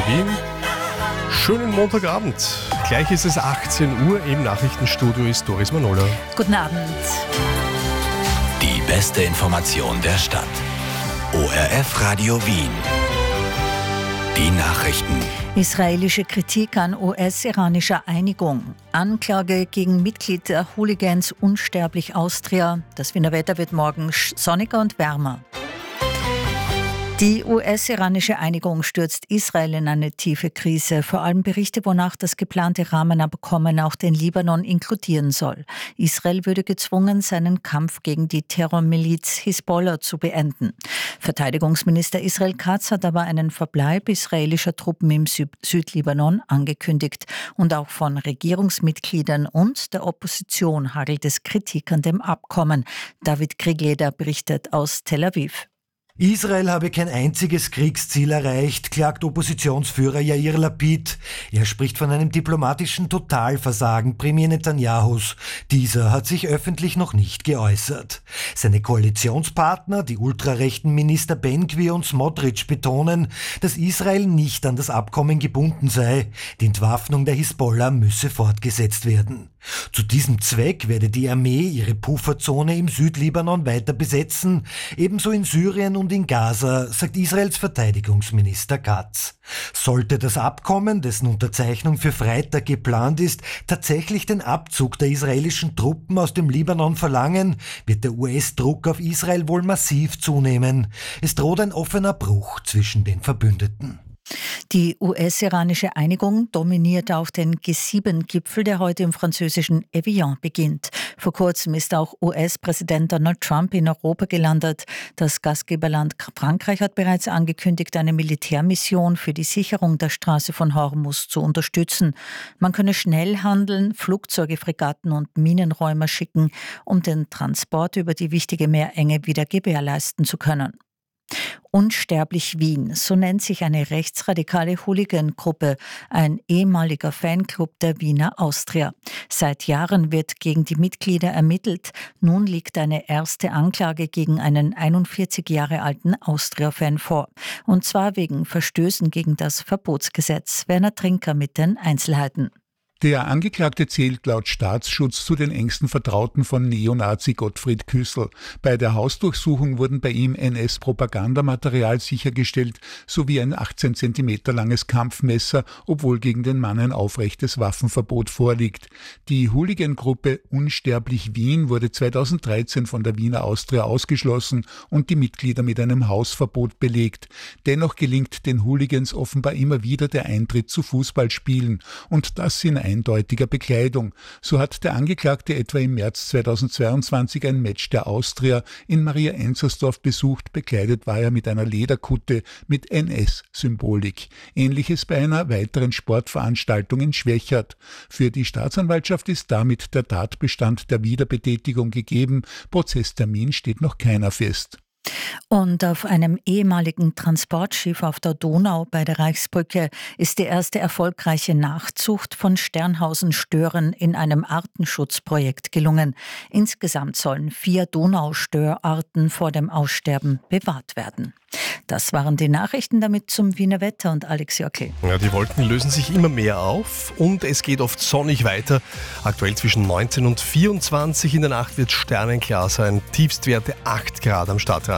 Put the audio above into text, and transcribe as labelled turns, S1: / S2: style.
S1: Wien. Schönen Montagabend. Gleich ist es 18 Uhr. Im Nachrichtenstudio ist Doris Manola.
S2: Guten Abend.
S3: Die beste Information der Stadt. ORF Radio Wien. Die Nachrichten.
S2: Israelische Kritik an US-iranischer Einigung. Anklage gegen Mitglied der Hooligans Unsterblich Austria. Das Wiener Wetter wird morgen sonniger und wärmer. Die US-iranische Einigung stürzt Israel in eine tiefe Krise. Vor allem Berichte, wonach das geplante Rahmenabkommen auch den Libanon inkludieren soll. Israel würde gezwungen, seinen Kampf gegen die Terrormiliz Hisbollah zu beenden. Verteidigungsminister Israel Katz hat aber einen Verbleib israelischer Truppen im Südlibanon angekündigt. Und auch von Regierungsmitgliedern und der Opposition hagelt es Kritik an dem Abkommen. David Kriegleder berichtet aus Tel Aviv.
S4: Israel habe kein einziges Kriegsziel erreicht, klagt Oppositionsführer Yair Lapid. Er spricht von einem diplomatischen Totalversagen Premier Netanyahus. Dieser hat sich öffentlich noch nicht geäußert. Seine Koalitionspartner, die ultrarechten Minister Ben-Gvir und Smotrich, betonen, dass Israel nicht an das Abkommen gebunden sei. Die Entwaffnung der Hisbollah müsse fortgesetzt werden. Zu diesem Zweck werde die Armee ihre Pufferzone im Südlibanon weiter besetzen, ebenso in Syrien und in Gaza, sagt Israels Verteidigungsminister Katz. Sollte das Abkommen, dessen Unterzeichnung für Freitag geplant ist, tatsächlich den Abzug der israelischen Truppen aus dem Libanon verlangen, wird der US-Druck auf Israel wohl massiv zunehmen. Es droht ein offener Bruch zwischen den Verbündeten.
S2: Die US-iranische Einigung dominiert auch den G7-Gipfel, der heute im französischen Evian beginnt. Vor kurzem ist auch US-Präsident Donald Trump in Europa gelandet. Das Gastgeberland Frankreich hat bereits angekündigt, eine Militärmission für die Sicherung der Straße von Hormuz zu unterstützen. Man könne schnell handeln, Flugzeuge, Fregatten und Minenräumer schicken, um den Transport über die wichtige Meerenge wieder gewährleisten zu können. Unsterblich Wien, so nennt sich eine rechtsradikale Hooligan-Gruppe, ein ehemaliger Fanclub der Wiener Austria. Seit Jahren wird gegen die Mitglieder ermittelt. Nun liegt eine erste Anklage gegen einen 41 Jahre alten Austria-Fan vor. Und zwar wegen Verstößen gegen das Verbotsgesetz. Werner Trinker mit den Einzelheiten.
S5: Der Angeklagte zählt laut Staatsschutz zu den engsten Vertrauten von Neonazi Gottfried Küssel. Bei der Hausdurchsuchung wurden bei ihm NS-Propagandamaterial sichergestellt, sowie ein 18 Zentimeter langes Kampfmesser, obwohl gegen den Mann ein aufrechtes Waffenverbot vorliegt. Die Hooligan-Gruppe Unsterblich Wien wurde 2013 von der Wiener Austria ausgeschlossen und die Mitglieder mit einem Hausverbot belegt. Dennoch gelingt den Hooligans offenbar immer wieder der Eintritt zu Fußballspielen, und das in eindeutiger Bekleidung. So hat der Angeklagte etwa im März 2022 ein Match der Austria in Maria Enzersdorf besucht. Bekleidet war er mit einer Lederkutte mit NS-Symbolik. Ähnliches bei einer weiteren Sportveranstaltung in Schwächert. Für die Staatsanwaltschaft ist damit der Tatbestand der Wiederbetätigung gegeben. Prozesstermin steht noch keiner fest.
S2: Und auf einem ehemaligen Transportschiff auf der Donau bei der Reichsbrücke ist die erste erfolgreiche Nachzucht von Sternhausen-Stören in einem Artenschutzprojekt gelungen. Insgesamt sollen 4 Donaustörarten vor dem Aussterben bewahrt werden. Das waren die Nachrichten, damit zum Wiener Wetter und Alex Jörgl.
S1: Ja, die Wolken lösen sich immer mehr auf und es geht oft sonnig weiter. Aktuell zwischen 19 und 24. In der Nacht wird sternenklar sein. Tiefstwerte 8 Grad am Stadtrand.